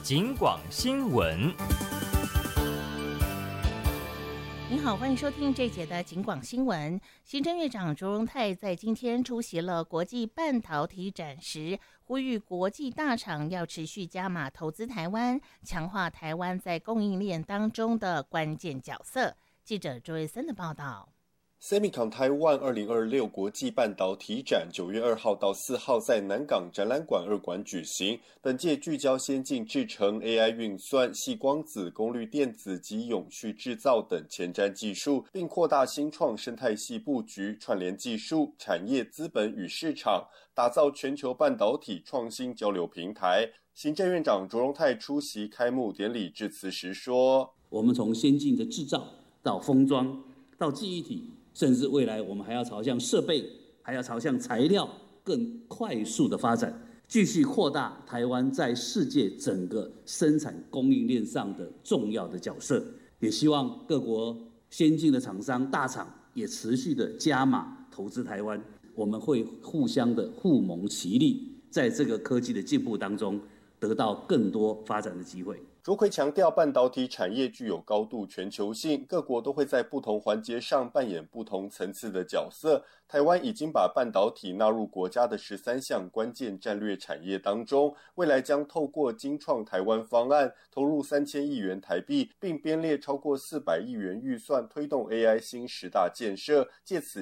警广新闻。 你好，欢迎收听这一节的警广新闻。行政院长卓荣泰在今天出席了国际半导体展时，呼吁国际大厂要持续加码投资台湾，强化台湾在供应链当中的关键角色。记者周瑞森的报道。 Semicon Taiwan 2026国际半导体展9月2号到4号在南港展览馆2馆举行。本届聚焦先进制程、AI 运算、矽光子、功率电子及永续制造等前瞻技术，并扩大新创生态系布局，串联技术、产业、资本与市场，打造全球半导体创新交流平台。行政院长卓荣泰出席开幕典礼致辞时说：“ 我们从先进的制造到封装到记忆体。”甚至未来我们还要朝向设备，还要朝向材料更快速的发展，继续扩大台湾在世界整个生产供应链上的重要的角色。也希望各国先进的厂商大厂也持续的加码投资台湾，我们会互相的互盟其利，在这个科技的进步当中得到更多发展的机会。 卓奎强调，半导体产业具有高度全球性，各国都会在不同环节上扮演不同层次的角色。台湾已经把半导体纳入国家的13项关键战略产业当中，未来将透过精创台湾方案，投入3000亿元台币，并编列超过400亿元预算，推动 AI 新10大建设，借此